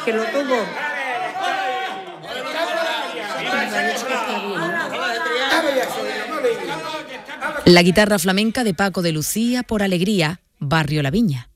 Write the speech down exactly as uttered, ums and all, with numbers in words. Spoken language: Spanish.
que lo tuvo. La guitarra flamenca de Paco de Lucía por Alegría, Barrio La Viña.